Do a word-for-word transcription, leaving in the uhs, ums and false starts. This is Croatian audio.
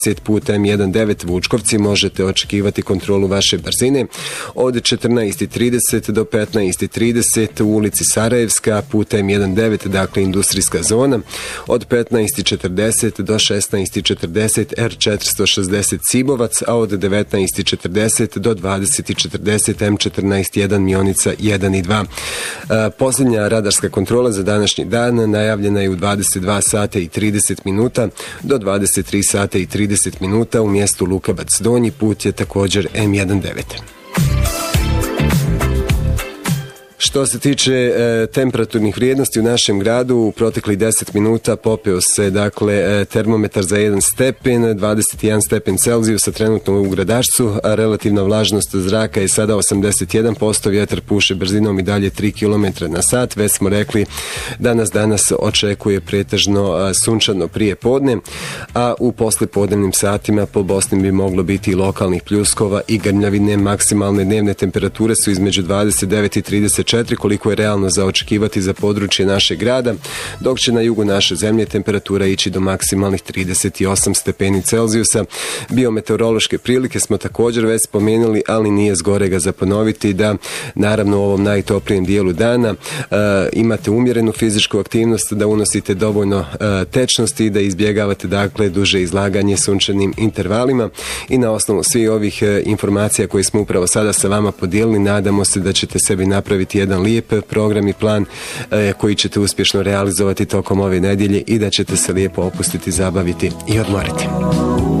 puta M devetnaest Vučkovci možete očekivati kontrolu vaše brzine od četrnaest i trideset do petnaest i trideset u ulici Sarajevska puta M devetnaest, dakle industrijska zona, od petnaest i četrdeset do šesnaest i četrdeset R četiristo šezdeset Cibovac, a od devetnaest i četrdeset do dvadeset i četrdeset M četrnaest jedan Mionica jedan i dva. Posljednja radarska kontrola za današnji dan najavljena je u dvadeset dva sata i trideset minuta do dvadeset tri sata i trideset minuta u mjestu Lukabac Donji, put je također M devetnaest. Što se tiče e, temperaturnih vrijednosti u našem gradu, u proteklih deset minuta popeo se dakle e, termometar za jedan stepen, dvadeset jedan stepen Celzijusa trenutno u Gradačcu, a relativna vlažnost zraka je sada osamdeset jedan posto, vjetar puše brzinom i dalje tri kilometra na sat. Već smo rekli da nas danas očekuje pretežno a, sunčano prije podne, a u poslijepodnevnim satima po Bosni bi moglo biti i lokalnih pljuskova i grmljavine. Maksimalne dnevne temperature su između dvadeset devet i trideset četiri, koliko je realno za očekivati za područje našeg grada, dok će na jugu naše zemlje temperatura ići do maksimalnih trideset osam stepeni Celzijusa. Biometeorološke prilike smo također već spomenuli, ali nije zgorega za ponoviti da naravno u ovom najtoplijem dijelu dana e, imate umjerenu fizičku aktivnost, da unosite dovoljno e, tečnosti i da izbjegavate dakle duže izlaganje sunčanim intervalima. I na osnovu svih ovih e, informacija koje smo upravo sada sa vama podijelili, nadamo se da ćete sebi napraviti jedan lijep program i plan e, koji ćete uspješno realizovati tokom ove nedjelje i da ćete se lijepo opustiti, zabaviti i odmoriti.